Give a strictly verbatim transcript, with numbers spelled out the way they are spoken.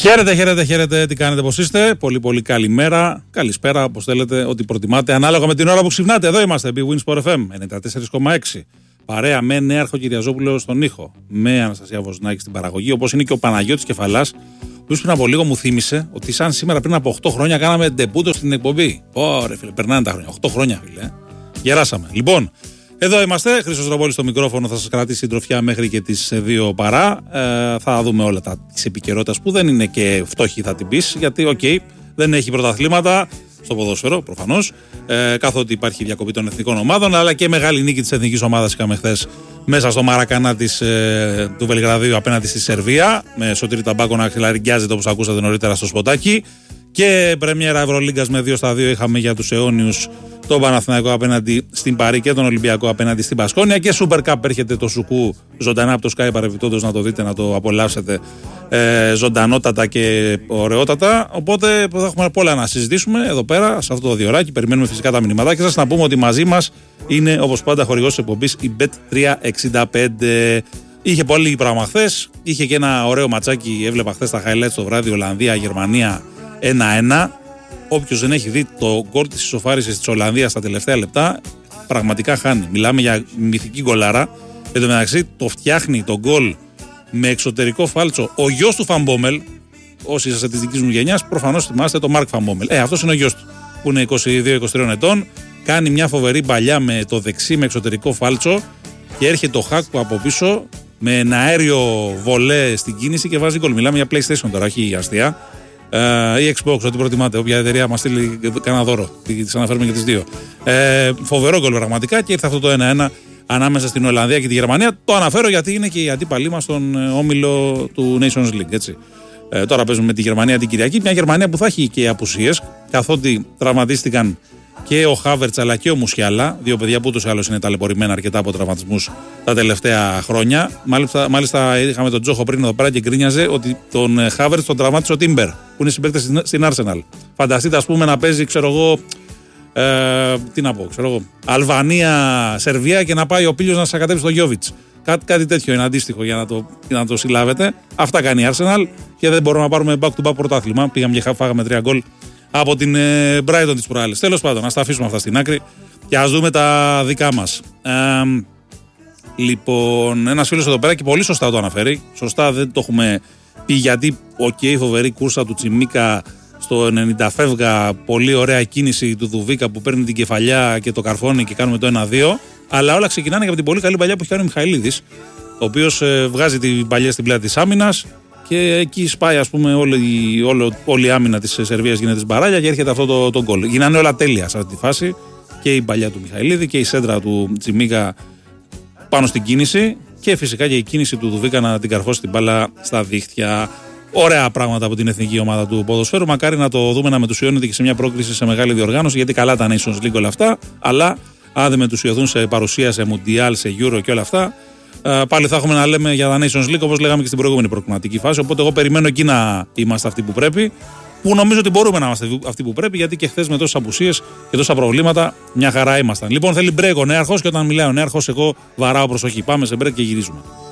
Χαίρετε, χαίρετε, χαίρετε. Τι κάνετε, πώς είστε? Πολύ, πολύ καλημέρα. Καλησπέρα, όπως θέλετε, ό,τι προτιμάτε. Ανάλογα με την ώρα που ξυπνάτε. Εδώ είμαστε, Big Win Sport εφ εμ ενενήντα τέσσερα κόμμα έξι. Παρέα με Νέαρχο Κυριαζόπουλο στον ήχο. Με Αναστασία Βοσνάκη στην παραγωγή. Όπως είναι και ο Παναγιώτης Κεφαλάς, ο οποίος πριν από λίγο μου θύμισε ότι σαν σήμερα πριν από οκτώ χρόνια κάναμε ντεμπούτο στην εκπομπή. Ωραία, φίλε, περνάνε τα χρόνια. οκτώ χρόνια, φίλε. Γεράσαμε. Λοιπόν. Εδώ είμαστε, Χρήστος Ρομπόλης στο μικρόφωνο, θα σας κρατήσει συντροφιά μέχρι και τις δύο παρά. Ε, θα δούμε όλα τα της επικαιρότητας που δεν είναι και φτώχη, θα την πεις, γιατί οκ, okay, δεν έχει πρωταθλήματα στο ποδόσφαιρο, προφανώς, ε, καθότι υπάρχει διακοπή των εθνικών ομάδων, αλλά και μεγάλη νίκη της εθνικής ομάδας είχαμε χθες μέσα στο Μαρακανά της, ε, του Βελιγραδίου απέναντι στη Σερβία, με Σωτήρη Ταμπάκο να ξυλαριγκιάζεται όπως ακούσατε νωρίτερα στο σποτάκι. Και πρεμιέρα Ευρωλίγκας με δύο στα δύο είχαμε για τους αιώνιους τον Παναθηναϊκό απέναντι στην Παρί και τον Ολυμπιακό απέναντι στην Πασκόνια. Και Super Cup έρχεται το Σουκού ζωντανά από το Sky, παρεμπιπτόντως να το δείτε, να το απολαύσετε ε, ζωντανότατα και ωραιότατα. Οπότε θα έχουμε πολλά να συζητήσουμε εδώ πέρα σε αυτό το διωράκι. Περιμένουμε φυσικά τα μηνύματάκια σας. Να πούμε ότι μαζί μας είναι όπως πάντα χορηγός της εκπομπής η μπετ τριακόσια εξήντα πέντε. Είχε πολύ πράγμα χθες. Είχε και ένα ωραίο ματσάκι. Έβλεπα χθες τα highlights το βράδυ, Ολλανδία-Γερμανία ένα ένα. Όποιος δεν έχει δει το γκολ της ισοφάρισης της Ολλανδίας στα τελευταία λεπτά, πραγματικά χάνει. Μιλάμε για μυθική γκολάρα. Εν τω μεταξύ το φτιάχνει το γκολ με εξωτερικό φάλτσο ο γιος του Φαμπόμελ. Όσοι είσαστε της δικής μου γενιάς, προφανώς θυμάστε το Μάρκ Φαμπόμελ. Ε, αυτός είναι ο γιος του, που είναι είκοσι δύο είκοσι τρία ετών. Κάνει μια φοβερή παλιά με το δεξί με εξωτερικό φάλτσο και έρχεται το Χάκου από πίσω με ένα αέριο βολέ στην κίνηση και βάζει γκολ. Μιλάμε για PlayStation τώρα, όχι αστεία. Uh, ή Xbox, ό,τι προτιμάτε. Όποια εταιρεία μας στείλει κανένα δώρο. Τις αναφέρουμε και τις δύο. Ε, φοβερό γκολ πραγματικά και ήρθε αυτό το ένα ένα ανάμεσα στην Ολλανδία και τη Γερμανία. Το αναφέρω γιατί είναι και η αντίπαλή μας στον όμιλο του Nations League. Έτσι. Ε, τώρα παίζουμε με τη Γερμανία την Κυριακή. Μια Γερμανία που θα έχει και απουσίες, καθότι τραυματίστηκαν και ο Χάβερτς αλλά και ο Μουσιάλα. Δύο παιδιά που ούτως ή άλλως είναι ταλαιπωρημένα αρκετά από τραυματισμούς τα τελευταία χρόνια. Μάλιστα, μάλιστα είχαμε τον Τζόχο πριν εδώ πέρα και γκρίνιαζε ότι τον Χάβερτς τον τραυμάτισε ο Τίμπερ, που είναι συμπαίκτες στην Arsenal. Φανταστείτε, ας πούμε, να παίζει, ξέρω εγώ, ε, τι να πω, ξέρω εγώ, Αλβανία, Σερβία και να πάει ο Πίλιος να σακατέψει τον Γιόβιτς. Κάτι, κάτι τέτοιο είναι αντίστοιχο για να το, για να το συλλάβετε. Αυτά κάνει η Arsenal και δεν μπορούμε να πάρουμε back-to-back πρωτάθλημα. Πήγαμε και φάγαμε τρία γκολ από την ε, Brighton της προάλλες. Τέλος πάντων, ας τα αφήσουμε αυτά στην άκρη και ας δούμε τα δικά μας. Ε, λοιπόν, ένας φίλος εδώ πέρα και πολύ σωστά το αναφέρει. Σωστά δεν το έχουμε πει γιατί, οκ, okay, φοβερή κούρσα του Τσιμίκα στο ενενήντα φεύγα, πολύ ωραία κίνηση του Δουβίκα που παίρνει την κεφαλιά και το καρφώνει και κάνουμε το ένα δύο. Αλλά όλα ξεκινάνε και από την πολύ καλή παλιά που έχει κάνει ο Μιχαηλίδης, ο οποίος ε, βγάζει την παλιά στην πλάτη της άμυνας. Και εκεί σπάει, ας πούμε, όλη, όλη, όλη η άμυνα της Σερβίας γίνεται μπαράλια και έρχεται αυτό το, το γκολ. Γίνανε όλα τέλεια σε αυτή τη φάση. Και η παλιά του Μιχαηλίδη και η σέντρα του Τσιμίκα πάνω στην κίνηση. Και φυσικά και η κίνηση του Δουβίκα να την καρφώσει την μπάλα στα δίχτυα. Ωραία πράγματα από την εθνική ομάδα του ποδοσφαίρου. Μακάρι να το δούμε να μετουσιώνεται και σε μια πρόκριση σε μεγάλη διοργάνωση. Γιατί καλά τα Nations League όλα αυτά. Αλλά αν δεν μετουσιωθούν σε παρουσία, σε Mundial, σε Euro και όλα αυτά. Uh, πάλι θα έχουμε να λέμε για τα Nations League όπως λέγαμε και στην προηγούμενη προκριματική φάση. Οπότε εγώ περιμένω εκεί να είμαστε αυτοί που πρέπει. Που νομίζω ότι μπορούμε να είμαστε αυτοί που πρέπει, γιατί και χθες με τόσες απουσίες και τόσα προβλήματα μια χαρά ήμασταν. Λοιπόν, θέλει break ο Νέαρχος και όταν μιλάει ο Νέαρχος, εγώ βαράω προσοχή. Πάμε σε break και γυρίζουμε.